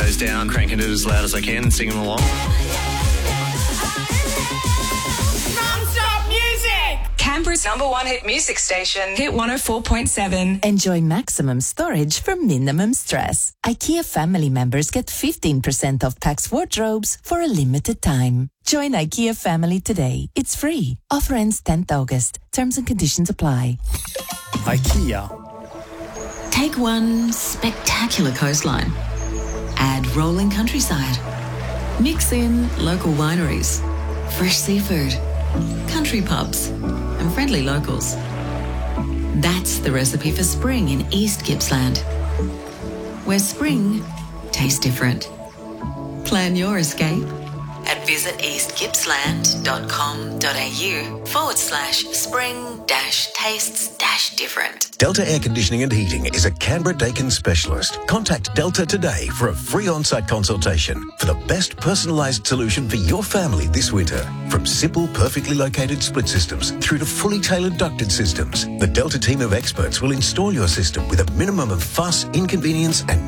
windows down, cranking it as loud as I can and singing along. Non-stop music! Canberra's #1 hit music station, Hit 104.7. Enjoy maximum storage for minimum stress. IKEA family members get 15% off Pax wardrobes for a limited time. Join IKEA family today. It's free. Offer ends 10th August. Terms and conditions apply. IKEA. Take one spectacular coastline. Add rolling countryside. Mix in local wineries, fresh seafood, country pubs, and friendly locals. That's the recipe for spring in East Gippsland, where spring tastes different. Plan your escape at visiteastgippsland.com.au/spring-tastes-different. Delta Air Conditioning and Heating is a Canberra Dakin specialist. Contact Delta today for a free on-site consultation for the best personalised solution for your family this winter. From simple, perfectly located split systems through to fully tailored ducted systems, the Delta team of experts will install your system with a minimum of fuss, inconvenience and